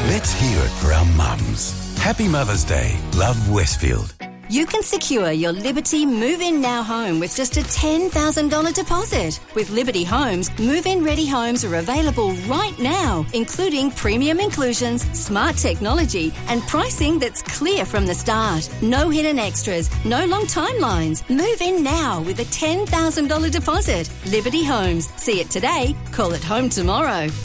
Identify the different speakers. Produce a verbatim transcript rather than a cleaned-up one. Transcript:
Speaker 1: Let's hear it for our mums. Happy Mother's Day. Love, Westfield.
Speaker 2: You can secure your Liberty Move-In Now home with just a ten thousand dollars deposit. With Liberty Homes, move-in ready homes are available right now, including premium inclusions, smart technology, and pricing that's clear from the start. No hidden extras, no long timelines. Move in now with a ten thousand dollars deposit. Liberty Homes. See it today, call it home tomorrow.